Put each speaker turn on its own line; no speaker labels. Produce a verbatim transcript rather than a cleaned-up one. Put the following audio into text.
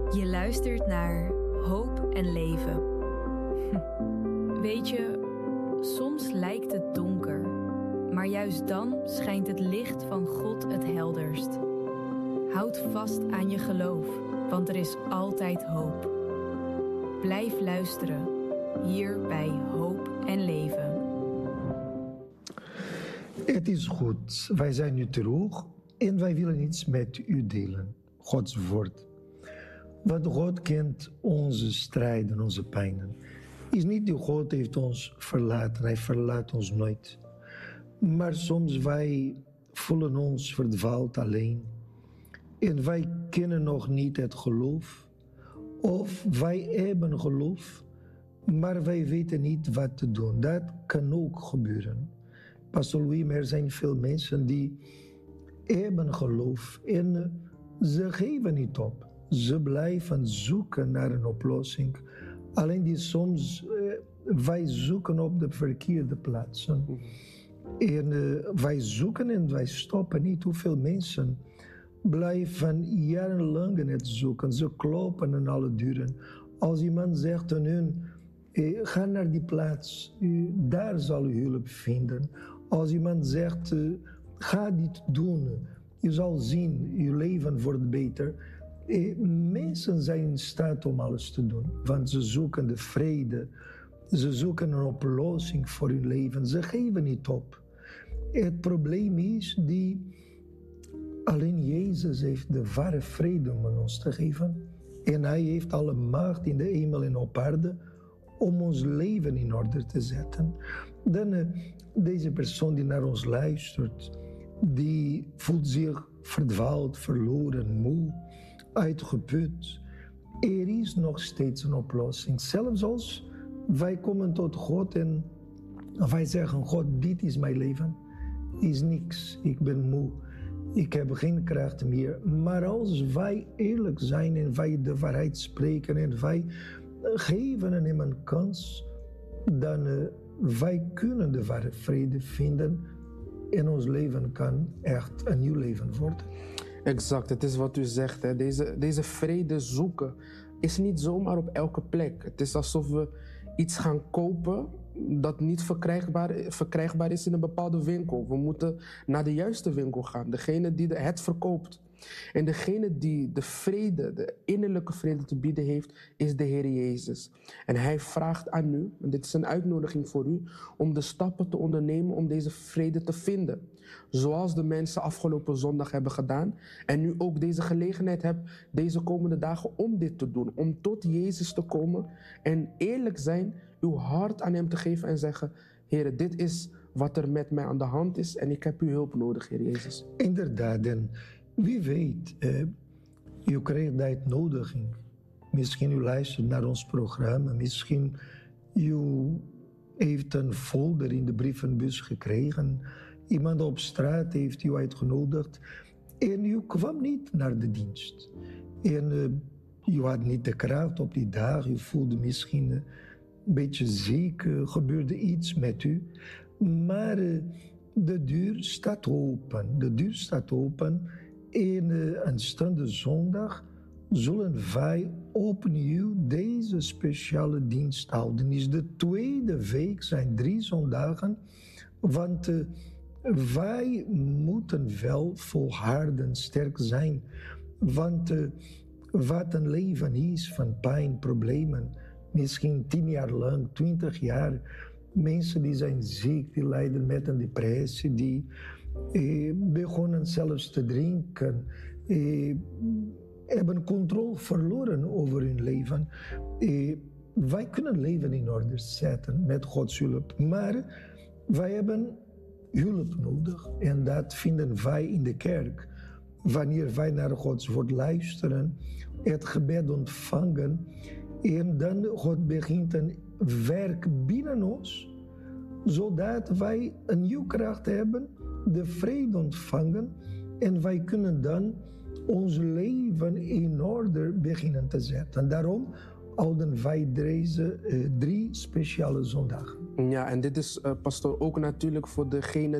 Je luistert naar Hoop en Leven. Weet je, soms lijkt het donker, maar juist dan schijnt het licht van God het helderst. Houd vast aan je geloof, want er is altijd hoop. Blijf luisteren, hier bij Hoop en Leven.
Het is goed, wij zijn nu terug en wij willen iets met u delen, Gods woord. Want God kent onze strijden, onze pijnen. Is niet die God heeft ons verlaten, hij verlaat ons nooit. Maar soms wij voelen ons verdwaald alleen. En wij kennen nog niet het geloof. Of wij hebben geloof, maar wij weten niet wat te doen. Dat kan ook gebeuren. Pastor Louis, maar er zijn veel mensen die hebben geloof en ze geven niet op. Ze blijven zoeken naar een oplossing. Alleen die soms, uh, wij zoeken op de verkeerde plaatsen. En uh, wij zoeken en wij stoppen niet. Hoeveel mensen blijven jarenlang in het zoeken. Ze kloppen aan alle deuren. Als iemand zegt aan hun, eh, ga naar die plaats, u, daar zal u hulp vinden. Als iemand zegt, uh, ga dit doen, je zal zien, je leven wordt beter. Eh, mensen zijn in staat om alles te doen, want ze zoeken de vrede, ze zoeken een oplossing voor hun leven, ze geven niet op. Het probleem is die alleen Jezus heeft de ware vrede om aan ons te geven. En hij heeft alle macht in de hemel en op aarde om ons leven in orde te zetten. Dan uh, deze persoon die naar ons luistert, die voelt zich verdwaald, verloren, moe, uitgeput. Er is nog steeds een oplossing. Zelfs als wij komen tot God en wij zeggen, God, dit is mijn leven. Is niks, ik ben moe, ik heb geen kracht meer. Maar als wij eerlijk zijn en wij de waarheid spreken en wij geven hem een kans, dan uh, wij kunnen de ware vrede vinden en ons leven kan echt een nieuw leven worden.
Exact, het is wat u zegt. Hè. Deze, deze vrede zoeken is niet zomaar op elke plek. Het is alsof we iets gaan kopen dat niet verkrijgbaar, verkrijgbaar is in een bepaalde winkel. We moeten naar de juiste winkel gaan, degene die de, het verkoopt. En degene die de vrede, de innerlijke vrede te bieden heeft, is de Heer Jezus. En hij vraagt aan u, en dit is een uitnodiging voor u, om de stappen te ondernemen om deze vrede te vinden. Zoals de mensen afgelopen zondag hebben gedaan. En nu ook deze gelegenheid hebt deze komende dagen om dit te doen. Om tot Jezus te komen en eerlijk zijn, uw hart aan hem te geven en zeggen, Heer, dit is wat er met mij aan de hand is en ik heb uw hulp nodig, Heer Jezus.
Inderdaad, en wie weet, eh, u krijgt de uitnodiging. Misschien u luistert naar ons programma, misschien u heeft een folder in de brievenbus gekregen. Iemand op straat heeft u uitgenodigd en u kwam niet naar de dienst. En uh, u had niet de kracht op die dag, u voelde misschien een beetje ziek, uh, gebeurde iets met u. Maar uh, de deur staat open, de deur staat open. En uh, aanstaande zondag zullen wij opnieuw deze speciale dienst houden. Is de tweede week, zijn drie zondagen, want uh, wij moeten wel volharden, sterk zijn. Want uh, wat een leven is van pijn, problemen, misschien tien jaar lang, twintig jaar. Mensen die zijn ziek, die lijden met een depressie, die eh, begonnen zelfs te drinken, eh, hebben controle verloren over hun leven. Eh, wij kunnen leven in orde zetten met Gods hulp, maar wij hebben hulp nodig en dat vinden wij in de kerk. Wanneer wij naar Gods woord luisteren, het gebed ontvangen en dan God begint een werk binnen ons, zodat wij een nieuwe kracht hebben, de vrede ontvangen en wij kunnen dan ons leven in orde beginnen te zetten. Daarom houden wij deze uh, drie speciale zondagen.
Ja, en dit is, uh, pastoor, ook natuurlijk voor degene